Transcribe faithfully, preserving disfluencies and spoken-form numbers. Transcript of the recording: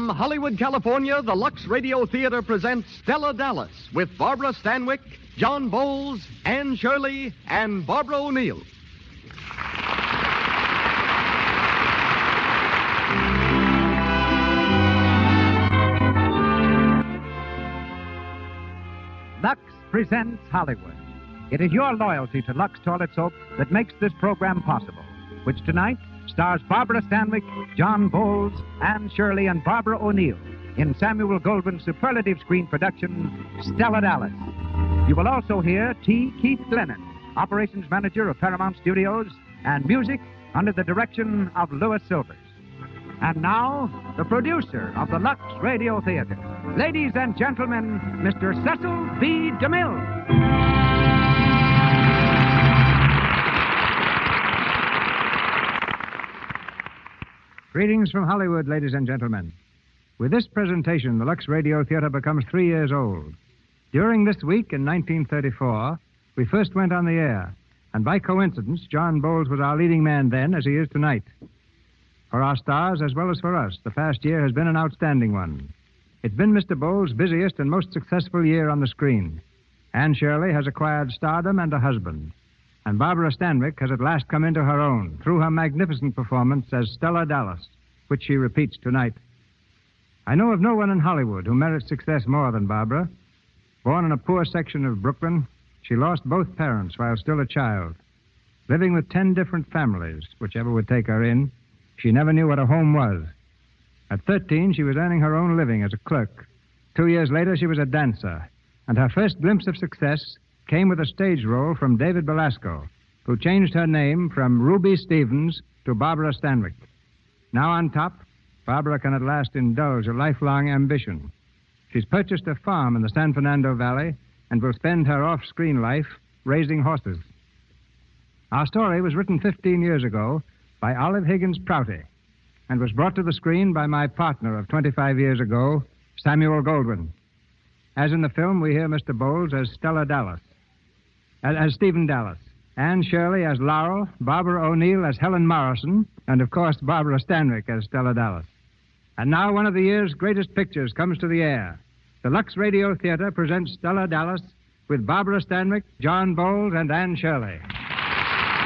From Hollywood, California, the Lux Radio Theater presents Stella Dallas with Barbara Stanwyck, John Bowles, Anne Shirley, and Barbara O'Neill. Lux presents Hollywood. It is your loyalty to Lux Toilet Soap that makes this program possible, which tonight stars Barbara Stanwyck, John Bowles, Anne Shirley, and Barbara O'Neill in Samuel Goldwyn's superlative screen production, Stella Dallas. You will also hear T. Keith Glennon, operations manager of Paramount Studios, and music under the direction of Louis Silvers. And now, the producer of the Lux Radio Theater. Ladies and gentlemen, Mister Cecil B. DeMille. Greetings from Hollywood, ladies and gentlemen. With this presentation, the Lux Radio Theater becomes three years old. During this week in nineteen thirty-four, we first went on the air, and by coincidence, John Bowles was our leading man then, as he is tonight. For our stars, as well as for us, the past year has been an outstanding one. It's been Mister Bowles' busiest and most successful year on the screen. Anne Shirley has acquired stardom and a husband. And Barbara Stanwyck has at last come into her own through her magnificent performance as Stella Dallas, which she repeats tonight. I know of no one in Hollywood who merits success more than Barbara. Born in a poor section of Brooklyn, she lost both parents while still a child. Living with ten different families, whichever would take her in, she never knew what a home was. At thirteen, she was earning her own living as a clerk. Two years later, she was a dancer, and her first glimpse of success came with a stage role from David Belasco, who changed her name from Ruby Stevens to Barbara Stanwyck. Now on top, Barbara can at last indulge a lifelong ambition. She's purchased a farm in the San Fernando Valley and will spend her off-screen life raising horses. Our story was written fifteen years ago by Olive Higgins Prouty and was brought to the screen by my partner of twenty-five years ago, Samuel Goldwyn. As in the film, we hear Mister Bowles as Stella Dallas, as, as Stephen Dallas, Anne Shirley as Laurel, Barbara O'Neill as Helen Morrison, and, of course, Barbara Stanwyck as Stella Dallas. And now one of the year's greatest pictures comes to the air. The Lux Radio Theater presents Stella Dallas with Barbara Stanwyck, John Bowles, and Anne Shirley.